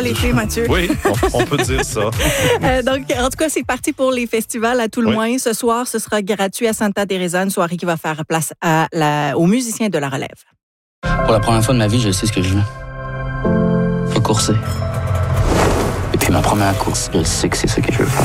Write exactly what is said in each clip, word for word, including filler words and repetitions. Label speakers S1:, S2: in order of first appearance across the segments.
S1: l'été, Mathieu.
S2: Oui, on, on peut dire ça.
S1: euh, donc, en tout cas, c'est parti pour les festivals à tout le
S2: Oui.
S1: moins. Ce soir, ce sera gratuit à Santa Teresa, une soirée qui va faire place à la, aux musiciens de la relève.
S3: Pour la première fois de ma vie, je sais ce que je veux. Faut courser. Et puis ma première course, je sais que c'est ça que je veux faire.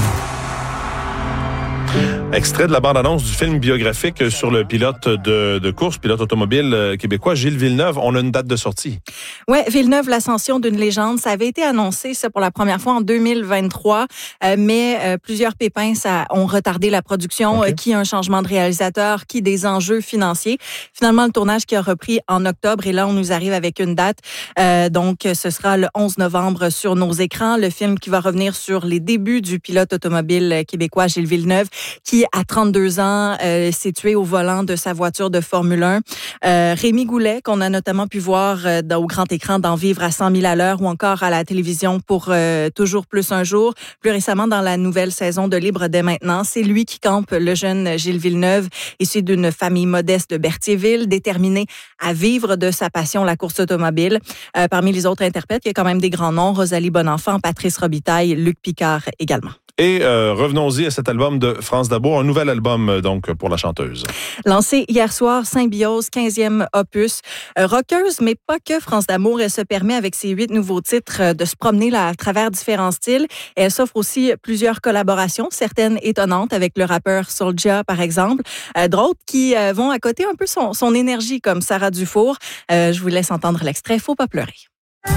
S2: Extrait de la bande-annonce du film biographique sur le pilote de, de course, pilote automobile québécois, Gilles Villeneuve. On a une date de sortie.
S1: Oui, Villeneuve, l'ascension d'une légende, ça avait été annoncé, ça, pour la première fois en deux mille vingt-trois, euh, mais euh, plusieurs pépins ça, ont retardé la production,
S2: Okay.
S1: euh, qui un changement de réalisateur, qui des enjeux financiers. Finalement, le tournage qui a repris en octobre, et là, on nous arrive avec une date. Euh, donc, ce sera le onze novembre sur nos écrans. Le film qui va revenir sur les débuts du pilote automobile québécois Gilles Villeneuve, qui, à trente-deux ans, euh, s'est tué au volant de sa voiture de Formule un. Euh, Rémi Goulet, qu'on a notamment pu voir euh, dans, au grand écran dans Vivre à cent mille à l'heure, ou encore à la télévision pour euh, Toujours plus un jour. Plus récemment, dans la nouvelle saison de Libre dès maintenant, c'est lui qui campe le jeune Gilles Villeneuve, issu d'une famille modeste de Berthierville, déterminé à vivre de sa passion, la course automobile. Euh, parmi les autres interprètes, il y a quand même des grands noms: Rosalie Bonenfant, Patrice Robitaille, Luc Picard également.
S2: Et euh, revenons-y à cet album de France Dabour, un nouvel album donc pour la chanteuse.
S1: Lancé hier soir, Symbiose, quinzième opus. Euh, rockeuse, mais pas que. France D'Amour, elle se permet avec ses huit nouveaux titres euh, de se promener là, à travers différents styles. Et elle s'offre aussi plusieurs collaborations, certaines étonnantes avec le rappeur Soulja, par exemple. Euh, d'autres qui euh, vont à côté un peu son, son énergie, comme Sarah Dufour. Euh, je vous laisse entendre l'extrait « Faut pas pleurer ».